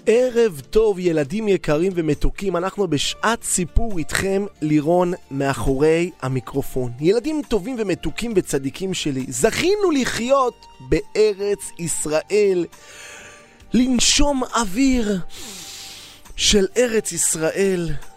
ערב טוב ילדים יקרים ומתוקים, אנחנו בשעת סיפור איתכם, לירון מאחורי המיקרופון. ילדים טובים ומתוקים וצדיקים שלי, זכינו לחיות בארץ ישראל, לנשום אוויר של ארץ ישראל,